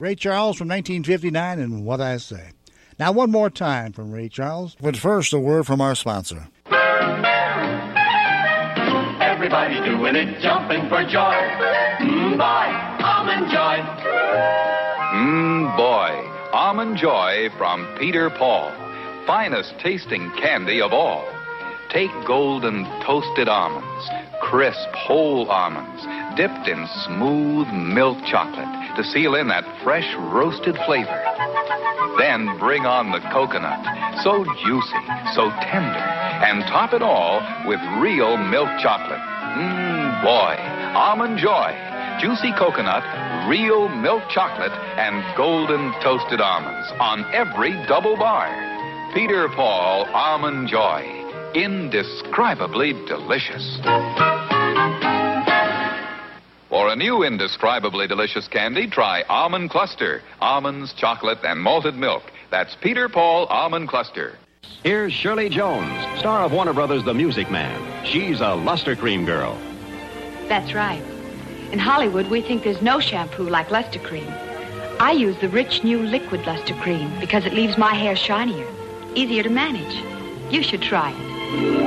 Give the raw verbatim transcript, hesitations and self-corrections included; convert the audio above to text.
Ray Charles from nineteen fifty-nine and What I Say. Now, one more time from Ray Charles. But first, a word from our sponsor. Everybody doing it, jumping for joy. Mmm, boy, Almond Joy. Mmm, boy, Almond Joy from Peter Paul. Finest tasting candy of all. Take golden toasted almonds, crisp whole almonds, dipped in smooth milk chocolate to seal in that fresh roasted flavor. Then bring on the coconut, so juicy, so tender, and top it all with real milk chocolate. Mmm, boy, Almond Joy, juicy coconut, real milk chocolate, and golden toasted almonds on every double bar. Peter Paul Almond Joy, indescribably delicious. For a new indescribably delicious candy, try Almond Cluster. Almonds, chocolate, and malted milk. That's Peter Paul Almond Cluster. Here's Shirley Jones, star of Warner Brothers' The Music Man. She's a luster cream girl. That's right. In Hollywood, we think there's no shampoo like luster cream. I use the rich new liquid luster cream because it leaves my hair shinier, easier to manage. You should try it.